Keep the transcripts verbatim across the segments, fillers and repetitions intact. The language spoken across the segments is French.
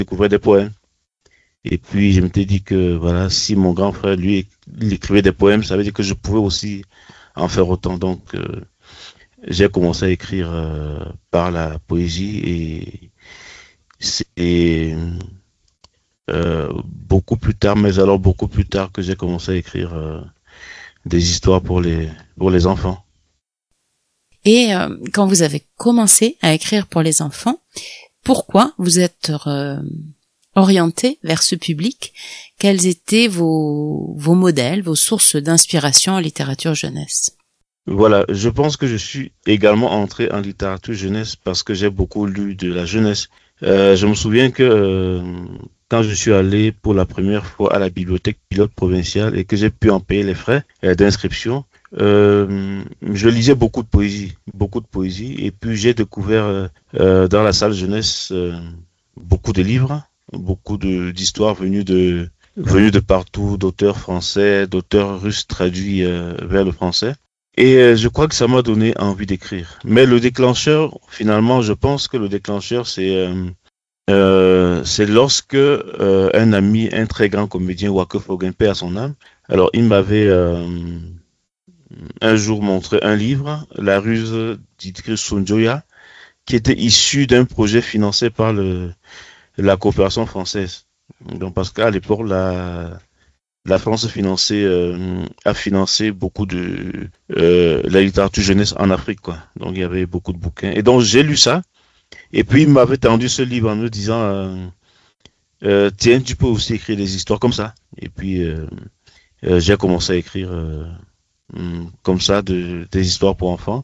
découvrais des poèmes. Et puis, je m'étais dit que, voilà, si mon grand frère, lui, il écrivait des poèmes, ça veut dire que je pouvais aussi en faire autant. Donc, euh, j'ai commencé à écrire euh, par la poésie et c'est euh, beaucoup plus tard, mais alors beaucoup plus tard que j'ai commencé à écrire euh, des histoires pour les, pour les enfants. Et euh, quand vous avez commencé à écrire pour les enfants, pourquoi vous êtes euh, orienté vers ce public? Quels étaient vos, vos modèles, vos sources d'inspiration en littérature jeunesse? Voilà, je pense que je suis également entré en littérature jeunesse parce que j'ai beaucoup lu de la jeunesse. Euh, je me souviens que euh, quand je suis allé pour la première fois à la bibliothèque pilote provinciale et que j'ai pu en payer les frais euh, d'inscription, euh, je lisais beaucoup de poésie, beaucoup de poésie, et puis j'ai découvert euh, euh, dans la salle jeunesse euh, beaucoup de livres, beaucoup de d'histoires venues de venues de partout, d'auteurs français, d'auteurs russes traduits euh, vers le français. Et euh, je crois que ça m'a donné envie d'écrire. Mais le déclencheur, finalement, je pense que le déclencheur, c'est euh, euh, c'est lorsque euh, un ami, un très grand comédien, Wake Fogen, paix à son âme, alors il m'avait euh, un jour montré un livre, La ruse d'Idris Soundjoya, qui était issu d'un projet financé par le, la coopération française. Donc parce qu'à l'époque, la, la France finançait, euh, a financé beaucoup de euh, la littérature jeunesse en Afrique, quoi. Donc il y avait beaucoup de bouquins. Et donc j'ai lu ça. Et puis il m'avait tendu ce livre en me disant, euh, euh, tiens, tu peux aussi écrire des histoires comme ça. Et puis euh, euh, j'ai commencé à écrire euh, comme ça de, des histoires pour enfants.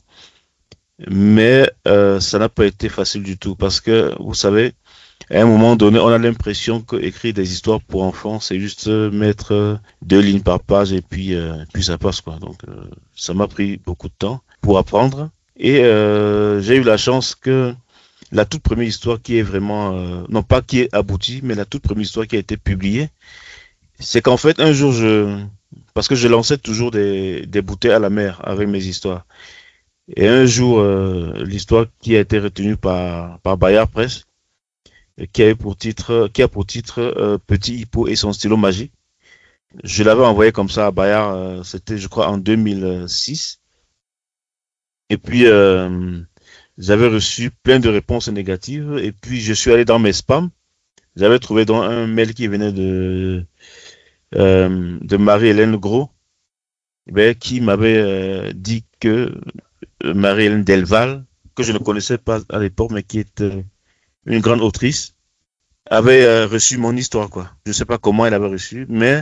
Mais euh, ça n'a pas été facile du tout parce que, vous savez, à un moment donné, on a l'impression que écrire des histoires pour enfants, c'est juste mettre deux lignes par page et puis, euh, puis ça passe, quoi. Donc, euh, ça m'a pris beaucoup de temps pour apprendre. Et euh, j'ai eu la chance que la toute première histoire qui est vraiment, euh, non pas qui est aboutie, mais la toute première histoire qui a été publiée, c'est qu'en fait, un jour, je, parce que je lançais toujours des, des bouteilles à la mer avec mes histoires. Et un jour, euh, l'histoire qui a été retenue par, par Bayard Presse, qui a pour titre, qui a pour titre euh, Petit Hippo et son stylo magique. Je l'avais envoyé comme ça à Bayard, euh, c'était je crois en deux mille six. Et puis euh, j'avais reçu plein de réponses négatives. Et puis je suis allé dans mes spams. J'avais trouvé dans un mail qui venait de euh, de Marie-Hélène Gros, ben, qui m'avait euh, dit que euh, Marie-Hélène Delval, que je ne connaissais pas à l'époque, mais qui est euh, une grande autrice, avait euh, reçu mon histoire, quoi. Je sais pas comment elle avait reçu, mais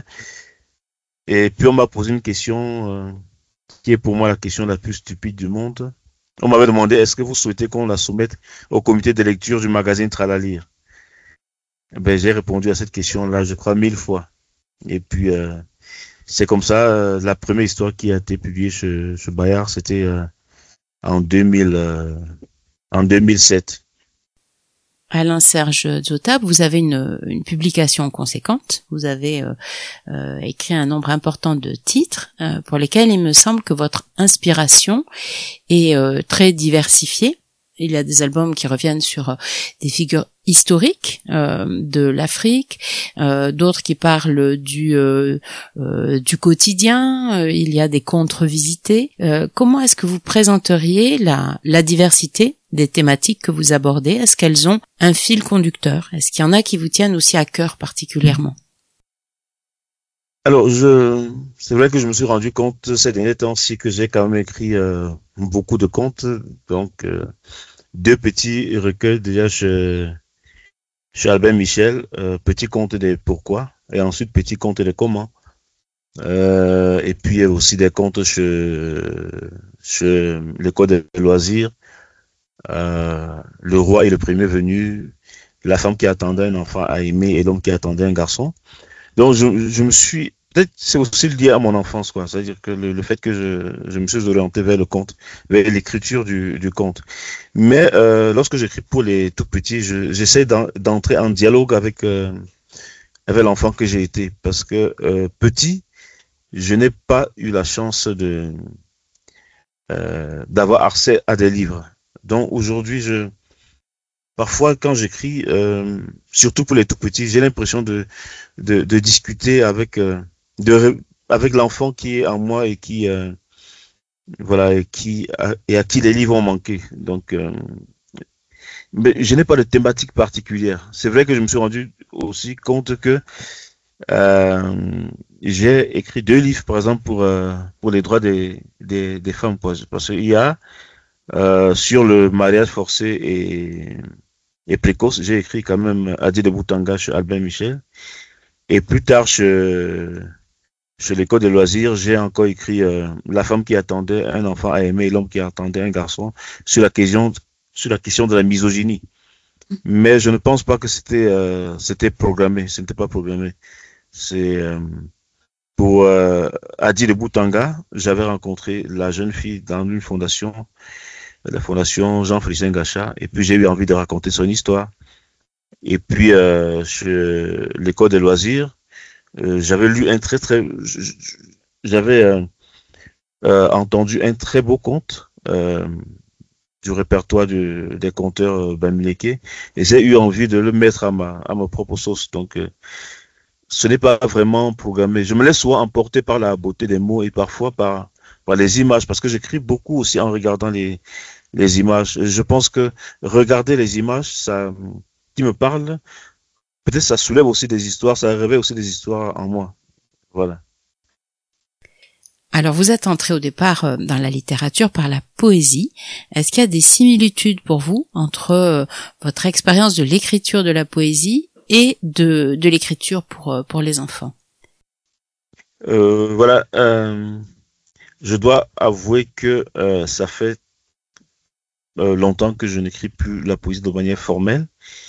et puis on m'a posé une question euh, qui est pour moi la question la plus stupide du monde. On m'avait demandé est-ce que vous souhaitez qu'on la soumette au comité de lecture du magazine Tralalier. Ben j'ai répondu à cette question-là, je crois mille fois. Et puis euh, c'est comme ça euh, la première histoire qui a été publiée chez, chez Bayard, c'était euh, en deux mille euh, en deux mille sept. Alain Serge Dzotap, vous avez une, une publication conséquente. Vous avez euh, euh, écrit un nombre important de titres euh, pour lesquels il me semble que votre inspiration est euh, très diversifiée. Il y a des albums qui reviennent sur euh, des figures historiques euh, de l'Afrique, euh, d'autres qui parlent du euh, euh, du quotidien. Euh, il y a des contes revisités. Euh, comment est-ce que vous présenteriez la la diversité des thématiques que vous abordez? Est-ce qu'elles ont un fil conducteur? Est-ce qu'il y en a qui vous tiennent aussi à cœur particulièrement? Alors, je, c'est vrai que je me suis rendu compte ces derniers temps-ci que j'ai quand même écrit euh, beaucoup de contes. Donc, euh, deux petits recueils déjà chez, chez Albert Michel, euh, Petit conte des pourquoi, et ensuite Petit conte des comment. Euh, et puis aussi des contes chez, chez l'école des loisirs, euh, Le roi et le premier venu, La femme qui attendait un enfant à aimer et l'homme qui attendait un garçon. Donc je, je me suis, peut-être c'est aussi lié à mon enfance, quoi. C'est-à-dire que le, le fait que je, je me suis orienté vers le conte, vers l'écriture du, du conte. Mais euh, lorsque j'écris pour les tout petits, je, j'essaie d'en, d'entrer en dialogue avec euh, avec l'enfant que j'ai été, parce que euh, petit, je n'ai pas eu la chance de euh, d'avoir accès à des livres. Donc aujourd'hui, je parfois quand j'écris, euh, surtout pour les tout petits, j'ai l'impression de, de, de discuter avec, euh, de, avec l'enfant qui est en moi et qui, euh, voilà, et qui, a, et à qui les livres ont manqué. Donc, euh, mais je n'ai pas de thématique particulière. C'est vrai que je me suis rendu aussi compte que euh, j'ai écrit deux livres, par exemple, pour, euh, pour les droits des, des, des femmes, quoi. Parce qu'il y a euh, sur le mariage forcé et, et précoce, j'ai écrit quand même Adi de Boutanga chez Albin Michel. Et plus tard, chez, chez l'école des loisirs, j'ai encore écrit euh, La femme qui attendait un enfant à aimer et l'homme qui attendait un garçon sur la question, sur la question de la misogynie. Mais je ne pense pas que c'était euh, c'était programmé, ce n'était pas programmé. C'est euh, pour euh, Adi de Boutanga, j'avais rencontré la jeune fille dans une fondation, la fondation Jean-Félicien Gachat, et puis j'ai eu envie de raconter son histoire. Et puis euh, chez l'école des loisirs, euh, j'avais lu un très très, j'avais euh, euh, entendu un très beau conte euh, du répertoire du, des conteurs euh, Bamileke, et j'ai eu envie de le mettre à ma à ma propre sauce. Donc euh, ce n'est pas vraiment programmé. Je me laisse souvent emporter par la beauté des mots et parfois par, par les images, parce que j'écris beaucoup aussi en regardant les, les images. Je pense que regarder les images, ça, qui me parle, peut-être ça soulève aussi des histoires, ça réveille aussi des histoires en moi. Voilà. Alors, vous êtes entré au départ dans la littérature par la poésie. Est-ce qu'il y a des similitudes pour vous entre votre expérience de l'écriture de la poésie et de, de l'écriture pour, pour les enfants? euh, Voilà. Euh, je dois avouer que euh, ça fait euh, longtemps que je n'écris plus la poésie de manière formelle.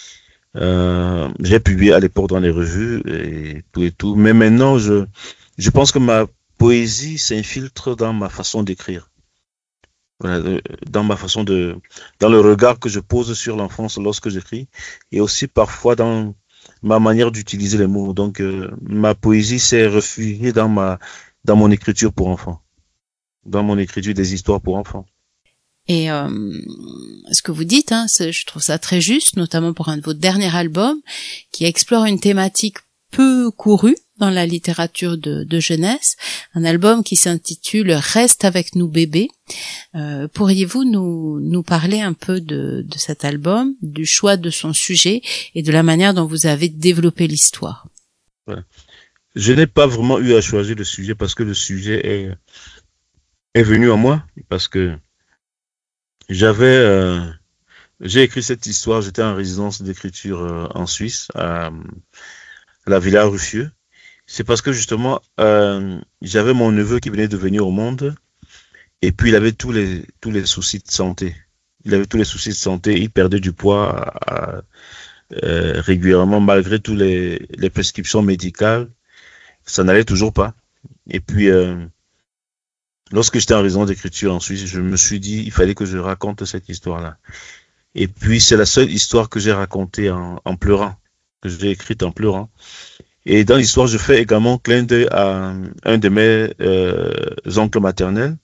Euh, j'ai publié à l'époque dans les revues et tout et tout. Mais maintenant, je, je pense que ma poésie s'infiltre dans ma façon d'écrire. Voilà, dans ma façon de, dans le regard que je pose sur l'enfance lorsque j'écris, et aussi parfois dans ma manière d'utiliser les mots. Donc, euh, ma poésie s'est réfugiée dans ma, dans mon écriture pour enfants, dans mon écriture des histoires pour enfants. Et euh, ce que vous dites, hein, je trouve ça très juste, notamment pour un de vos derniers albums, qui explore une thématique peu courue dans la littérature de, de jeunesse, un album qui s'intitule « Reste avec nous bébé ». Euh, pourriez-vous nous, nous parler un peu de, de cet album, du choix de son sujet et de la manière dont vous avez développé l'histoire? Ouais. Je n'ai pas vraiment eu à choisir le sujet parce que le sujet est, est venu à moi, parce que j'avais... Euh, j'ai écrit cette histoire, j'étais en résidence d'écriture euh, en Suisse, à, à la Villa Ruffieux. C'est parce que justement, euh, j'avais mon neveu qui venait de venir au monde, et puis il avait tous les tous les soucis de santé. Il avait tous les soucis de santé, il perdait du poids à, à, euh, régulièrement malgré tous les les prescriptions médicales, ça n'allait toujours pas. Et puis euh, lorsque j'étais en résidence d'écriture en Suisse, je me suis dit il fallait que je raconte cette histoire-là. Et puis c'est la seule histoire que j'ai racontée en, en pleurant, que j'ai écrite en pleurant. Et dans l'histoire, je fais également clin d'œil à un de mes euh, oncles maternels,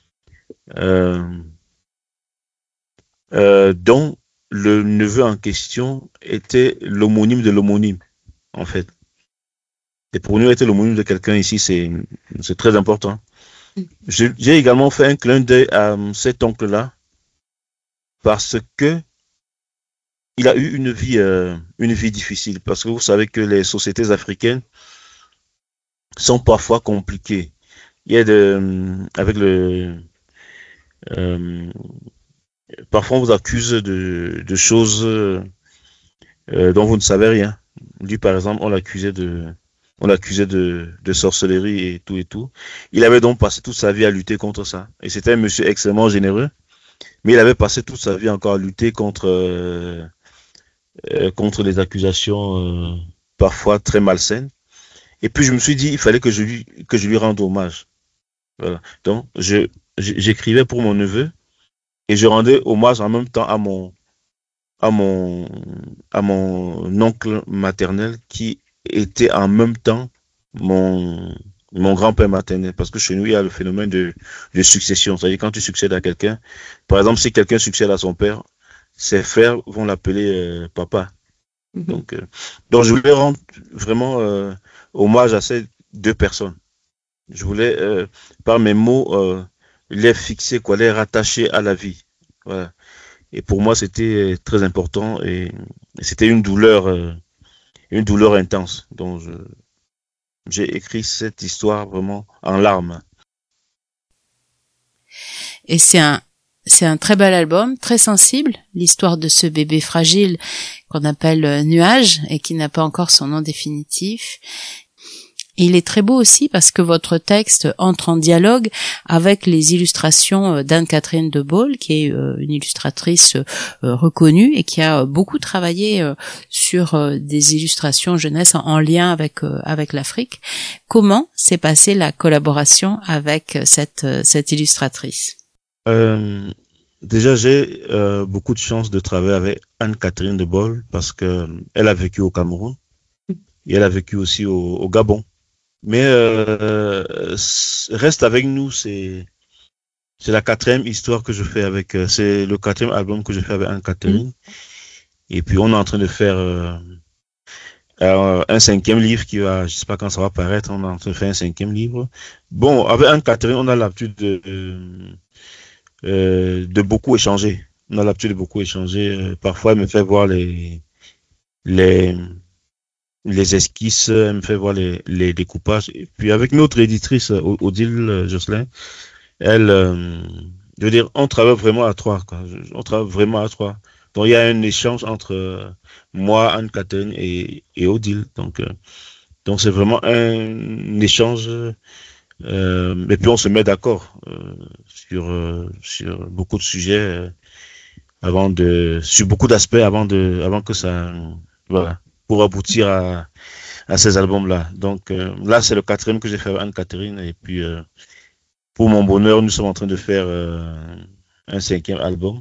euh, euh, dont le neveu en question était l'homonyme de l'homonyme, en fait. Et pour nous, être l'homonyme de quelqu'un ici, c'est c'est très important. J'ai également fait un clin d'œil à cet oncle-là, parce que il a eu une vie, euh, une vie difficile, parce que vous savez que les sociétés africaines sont parfois compliquées. Il y a de, avec le, euh, parfois on vous accuse de, de choses euh, dont vous ne savez rien. Lui, par exemple, on l'accusait de, on l'accusait de, de sorcellerie et tout et tout. Il avait donc passé toute sa vie à lutter contre ça. Et c'était un monsieur extrêmement généreux, mais il avait passé toute sa vie encore à lutter contre euh, Euh, contre les accusations euh, parfois très malsaines. Et puis je me suis dit il fallait que je lui que je lui rende hommage. Voilà. Donc je j'écrivais pour mon neveu et je rendais hommage en même temps à mon à mon à mon oncle maternel qui était en même temps mon mon grand-père maternel, parce que chez nous il y a le phénomène de de succession. C'est-à-dire quand tu succèdes à quelqu'un, par exemple si quelqu'un succède à son père, ses frères vont l'appeler euh, papa. Mhm. Donc, euh, donc je voulais rendre vraiment euh, hommage à ces deux personnes. Je voulais, euh, par mes mots, euh, les fixer, quoi, les rattacher à la vie. Voilà. Et pour moi, c'était très important et, et c'était une douleur, euh, une douleur intense. Donc, je, j'ai écrit cette histoire vraiment en larmes. Et c'est un, c'est un très bel album, très sensible, l'histoire de ce bébé fragile qu'on appelle euh, Nuage et qui n'a pas encore son nom définitif. Et il est très beau aussi parce que votre texte entre en dialogue avec les illustrations euh, d'Anne-Catherine de Baule, qui est euh, une illustratrice euh, reconnue et qui a euh, beaucoup travaillé euh, sur euh, des illustrations jeunesse en, en lien avec euh, avec l'Afrique. Comment s'est passée la collaboration avec euh, cette euh, cette illustratrice? Euh, déjà, j'ai euh, beaucoup de chance de travailler avec Anne-Catherine de Baule parce que elle a vécu au Cameroun et elle a vécu aussi au, au Gabon. Mais euh, reste avec nous, c'est c'est la quatrième histoire que je fais avec, euh, c'est le quatrième album que je fais avec Anne-Catherine. Mmh. Et puis on est en train de faire euh, euh, un cinquième livre qui va, je sais pas quand ça va paraître, on est en train de faire un cinquième livre. Bon, avec Anne-Catherine, on a l'habitude de, de, euh, de beaucoup échanger. On a l'habitude de beaucoup échanger. Euh, parfois, elle me fait voir les les les esquisses, elle me fait voir les, les découpages. Et puis avec notre éditrice, Odile Josselin, elle, euh, je veux dire, on travaille vraiment à trois, quoi. On travaille vraiment à trois. Donc il y a un échange entre euh, moi, Anne-Catherine et, et Odile. Donc euh, donc c'est vraiment un échange. Euh, et puis on se met d'accord euh, sur euh, sur beaucoup de sujets euh, avant de, sur beaucoup d'aspects avant de, avant que ça, voilà, pour aboutir à, à ces albums-là. Donc euh, là, c'est le quatrième que j'ai fait avec Anne-Catherine. Et puis, euh, pour mon bonheur, nous sommes en train de faire euh, un cinquième album.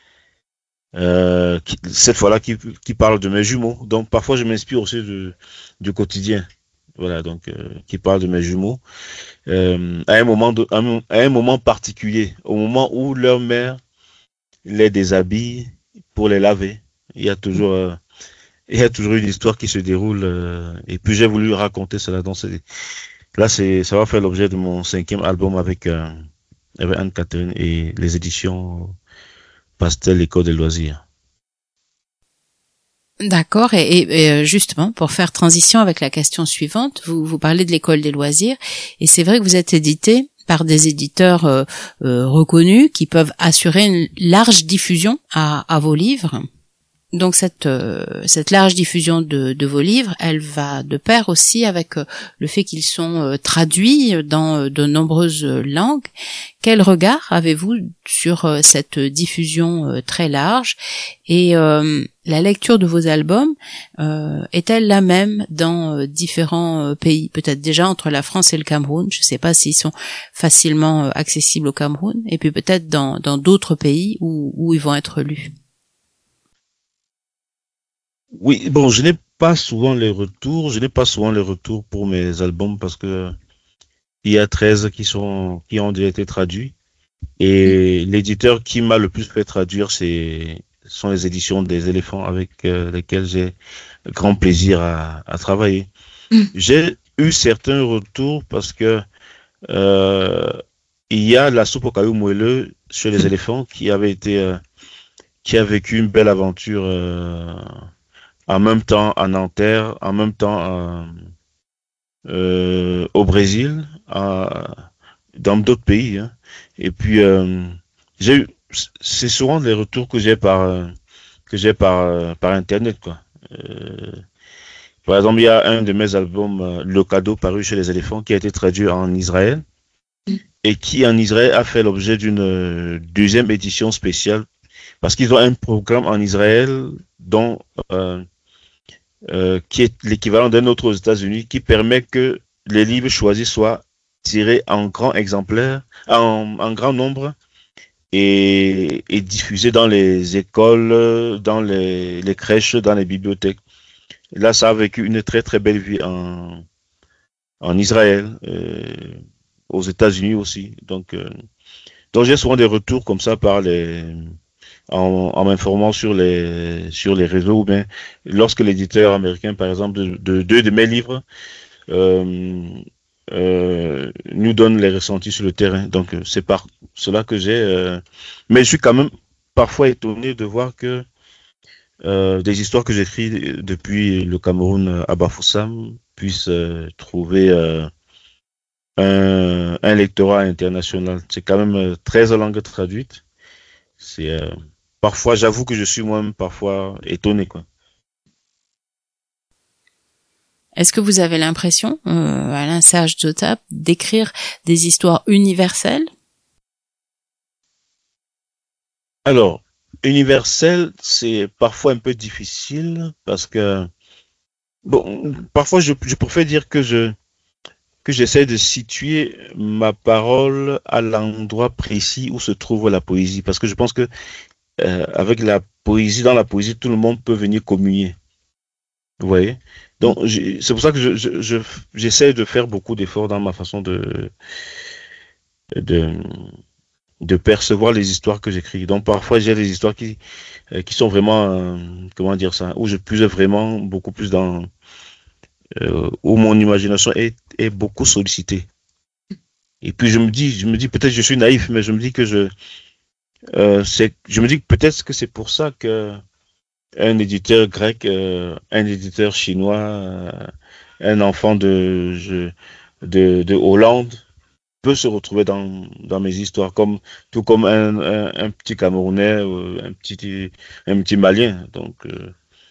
Euh, qui, cette fois-là, qui, qui parle de mes jumeaux. Donc parfois, je m'inspire aussi de, du quotidien. Voilà, donc euh, qui parle de mes jumeaux. Euh, à un moment, de, à un moment particulier, au moment où leur mère les déshabille pour les laver. Il y a toujours... Euh, Il y a toujours une histoire qui se déroule euh, et puis j'ai voulu raconter cela. Donc c'est, là, c'est, ça va faire l'objet de mon cinquième album avec, euh, avec Anne-Catherine et les éditions Pastel École des loisirs. D'accord. Et, et, et justement, pour faire transition avec la question suivante, vous, vous parlez de l'École des loisirs et c'est vrai que vous êtes édité par des éditeurs euh, euh, reconnus qui peuvent assurer une large diffusion à, à vos livres. Donc cette euh, cette large diffusion de, de vos livres, elle va de pair aussi avec euh, le fait qu'ils sont euh, traduits dans euh, de nombreuses langues. Quel regard avez-vous sur euh, cette diffusion euh, très large et euh, la lecture de vos albums euh, est-elle la même dans euh, différents euh, pays? Peut-être déjà entre la France et le Cameroun. Je ne sais pas s'ils sont facilement euh, accessibles au Cameroun et puis peut-être dans dans d'autres pays où où ils vont être lus. Oui, bon, je n'ai pas souvent les retours, je n'ai pas souvent les retours pour mes albums parce que il y a treize qui sont, qui ont déjà été traduits et l'éditeur qui m'a le plus fait traduire, c'est, sont les éditions des éléphants avec euh, lesquelles j'ai grand plaisir à, à travailler. Mm. J'ai eu certains retours parce que euh, il y a la soupe au caillou moelleux chez les éléphants qui avait été, euh, qui a vécu une belle aventure euh, en même temps à Nanterre, en même temps euh, euh, au Brésil, à, dans d'autres pays. Hein. Et puis euh, j'ai eu, c'est souvent les retours que j'ai par euh, que j'ai par euh, par internet quoi. Euh, par exemple, il y a un de mes albums, euh, Le Cadeau, paru chez les éléphants, qui a été traduit en Israël mm. et qui en Israël a fait l'objet d'une euh, deuxième édition spéciale parce qu'ils ont un programme en Israël dont euh, Euh, qui est l'équivalent d'un autre aux États-Unis, qui permet que les livres choisis soient tirés en grand exemplaire, en, en grand nombre, et, et diffusés dans les écoles, dans les, les crèches, dans les bibliothèques. Là, ça a vécu une très très belle vie en, en Israël, euh, aux États-Unis aussi. Donc, euh, donc j'ai souvent des retours comme ça par les en, en m'informant sur les sur les réseaux ou bien lorsque l'éditeur américain, par exemple, de deux de, de mes livres euh, euh, nous donne les ressentis sur le terrain. Donc c'est par cela que j'ai. Euh, mais je suis quand même parfois étonné de voir que euh, des histoires que j'écris depuis le Cameroun à Bafoussam puissent euh, trouver euh, un, un lectorat international. C'est quand même euh, treize langues traduites. C'est euh, parfois, j'avoue que je suis moi-même parfois étonné, quoi. Est-ce que vous avez l'impression, euh, Alain Serge Dzotap, d'écrire des histoires universelles? Alors, universel, c'est parfois un peu difficile parce que, bon, parfois je, je préfère dire que je que j'essaie de situer ma parole à l'endroit précis où se trouve la poésie, parce que je pense que euh, avec la poésie, dans la poésie, tout le monde peut venir communier. Vous voyez? Donc, j'ai- c'est pour ça que je, je, je- j'essaie de faire beaucoup d'efforts dans ma façon de, de, de percevoir les histoires que j'écris. Donc, parfois, j'ai des histoires qui, euh, qui sont vraiment, euh, comment dire ça, où je puise vraiment beaucoup plus dans, euh, où mon imagination est, est beaucoup sollicitée. Et puis, je me dis, je me dis, peut-être je suis naïf, mais je me dis que je, euh, c'est, je me dis que peut-être que c'est pour ça que un éditeur grec, euh, un éditeur chinois, euh, un enfant de, je- de, de Hollande peut se retrouver dans, dans mes histoires, comme, tout comme un, un, un petit Camerounais, ou un petit, un petit Malien. Donc, euh,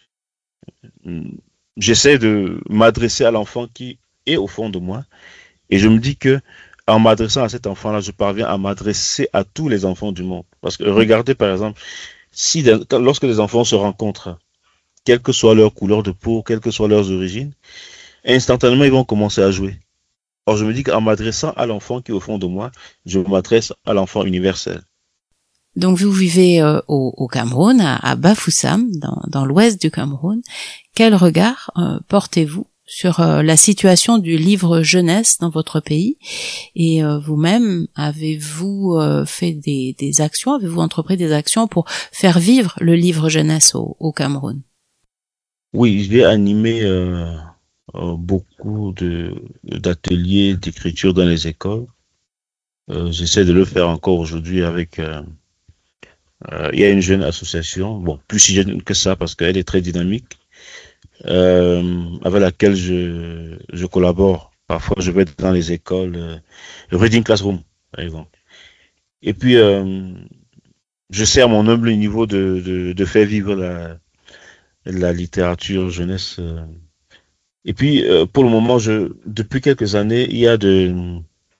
j'essaie de m'adresser à l'enfant qui est au fond de moi, et je me dis que en m'adressant à cet enfant-là, je parviens à m'adresser à tous les enfants du monde. Parce que regardez, par exemple, si lorsque les enfants se rencontrent, quelle que soit leur couleur de peau, quelles que soient leurs origines, instantanément, ils vont commencer à jouer. Or, je me dis qu'en m'adressant à l'enfant qui est au fond de moi, je m'adresse à l'enfant universel. Donc vous vivez euh, au, au Cameroun, à, à Bafoussam, dans, dans l'ouest du Cameroun. Quel regard euh, portez-vous sur euh, la situation du livre jeunesse dans votre pays? Et euh, vous-même, avez-vous euh, fait des, des actions, avez-vous entrepris des actions pour faire vivre le livre jeunesse au, au Cameroun? Oui, j'ai animé euh, euh, beaucoup de d'ateliers d'écriture dans les écoles. Euh, j'essaie de le faire encore aujourd'hui avec. Euh, euh, il y a une jeune association, bon, plus si jeune que ça parce qu'elle est très dynamique, euh, avec laquelle je je collabore. Parfois, je vais dans les écoles, euh, Reading Classroom, par exemple. Et puis, euh, je sais à mon humble niveau de, de, de faire vivre la, la littérature jeunesse. euh. Et puis, euh, pour le moment, je, depuis quelques années, il y a de,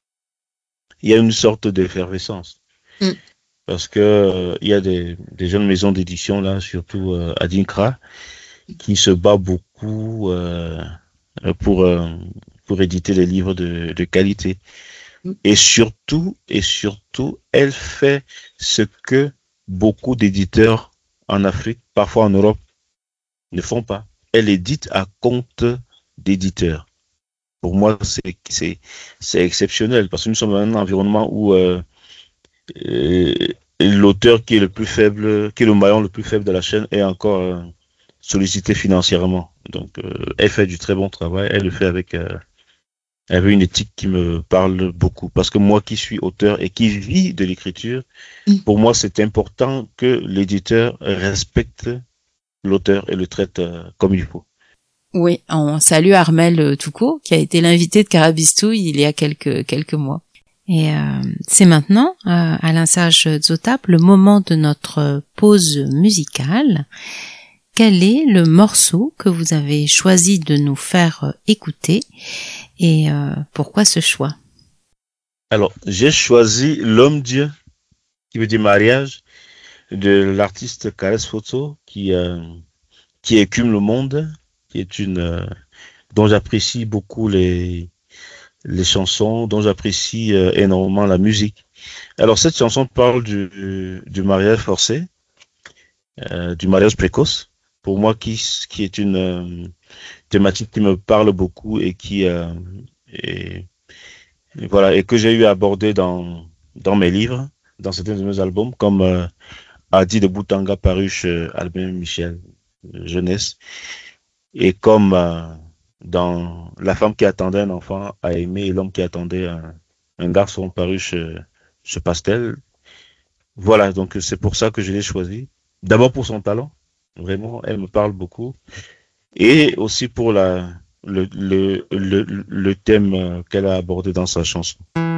il y a une sorte d'effervescence. Mm. Parce que euh, il y a des, des jeunes maisons d'édition là, surtout euh, à Dinkra, qui se bat beaucoup euh, pour euh, pour éditer des livres de, de qualité. Mm. Et surtout, et surtout, elle fait ce que beaucoup d'éditeurs en Afrique, parfois en Europe, ne font pas. Elle édite à compte d'éditeurs. Pour moi, c'est c'est c'est exceptionnel parce que nous sommes dans un environnement où euh, euh, l'auteur qui est le plus faible, qui est le maillon le plus faible de la chaîne, est encore euh, sollicité financièrement. Donc, euh, elle fait du très bon travail. Elle le fait avec euh, avec une éthique qui me parle beaucoup. Parce que moi, qui suis auteur et qui vis de l'écriture, mmh. pour moi, c'est important que l'éditeur respecte l'auteur et le traite euh, comme il faut. Oui, on salue Armel Toucault, qui a été l'invité de Carabistouille il y a quelques quelques mois. Et euh, c'est maintenant, euh, Alain Serge Dzotap, le moment de notre pause musicale. Quel est le morceau que vous avez choisi de nous faire écouter et euh, pourquoi ce choix? Alors, j'ai choisi L'Homme-Dieu, qui veut dire mariage, de l'artiste Caresse Photo, qui euh, qui écume le monde, qui est une euh, dont j'apprécie beaucoup les les chansons, dont j'apprécie euh, énormément la musique. Alors cette chanson parle du du mariage forcé, euh, du mariage précoce. Pour moi, qui qui est une euh, thématique qui me parle beaucoup et qui euh, et, et voilà et que j'ai eu à aborder dans dans mes livres, dans certains de mes albums, comme euh, Hardy de Boutanga paru chez Albin Michel Jeunesse. Et comme euh, dans La femme qui attendait un enfant à aimer et l'homme qui attendait un, un garçon paru chez, chez Pastel. Voilà, donc c'est pour ça que je l'ai choisi. D'abord pour son talent, vraiment, elle me parle beaucoup. Et aussi pour la, le, le, le, le thème qu'elle a abordé dans sa chanson.